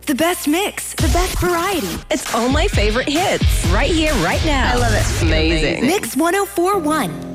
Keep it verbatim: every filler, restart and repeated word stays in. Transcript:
The best mix, the best variety. It's all my favorite hits right here, right now. I love it. Amazing. Mix one oh four point one.